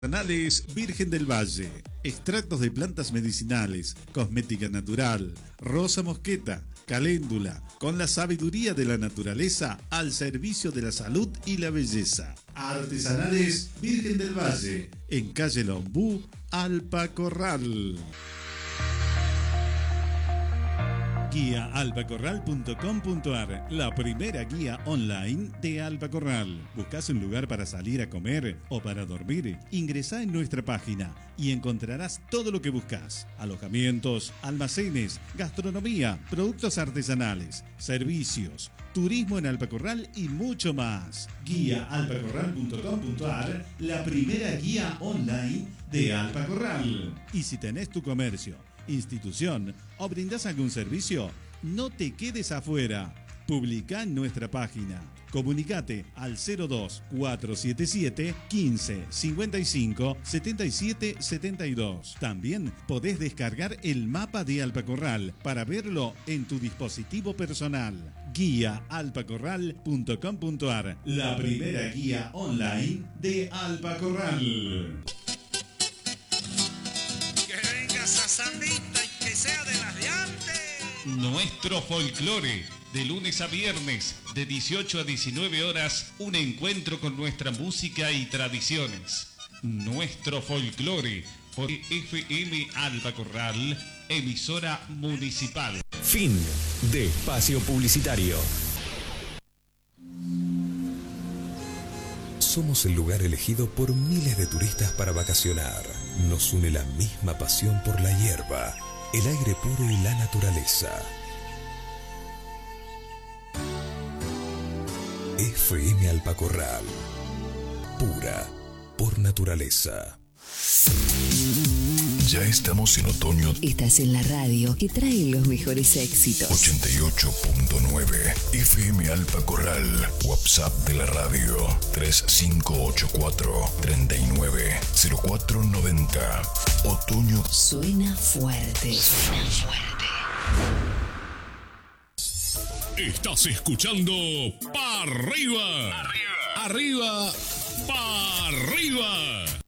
Artesanales Virgen del Valle, extractos de plantas medicinales, cosmética natural, rosa mosqueta, caléndula, con la sabiduría de la naturaleza al servicio de la salud y la belleza. Artesanales Virgen del Valle, en calle Lombú, Alpacorral. Guiaalpacorral.com.ar, la primera guía online de Alpacorral. ¿Buscas un lugar para salir a comer o para dormir? Ingresá en nuestra página y encontrarás todo lo que buscas: alojamientos, almacenes, gastronomía, productos artesanales, servicios, turismo en Alpacorral y mucho más. Guiaalpacorral.com.ar, la primera guía online de Alpacorral. Y si tenés tu comercio, institución o brindás algún servicio, no te quedes afuera. Publicá en nuestra página. Comunicate al 02 477 15 55 77 72. También podés descargar el mapa de Alpacorral para verlo en tu dispositivo personal. Guiaalpacorral.com.ar, la primera guía online de Alpacorral. Sandita y que sea de las de antes. Nuestro folclore, de lunes a viernes, de 18 a 19 horas, un encuentro con nuestra música y tradiciones. Nuestro folclore, por FM Alpacorral, emisora municipal. Fin de espacio publicitario. Somos el lugar elegido por miles de turistas para vacacionar. Nos une la misma pasión por la hierba, el aire puro y la naturaleza. FM Alpacorral, pura por naturaleza. Ya estamos en otoño. Estás en la radio que trae los mejores éxitos. 88.9 FM Alpacorral. WhatsApp de la radio 3584 390490. Otoño. Suena fuerte. Suena fuerte. Estás escuchando Pa' Arriba. Arriba. Pa' Arriba.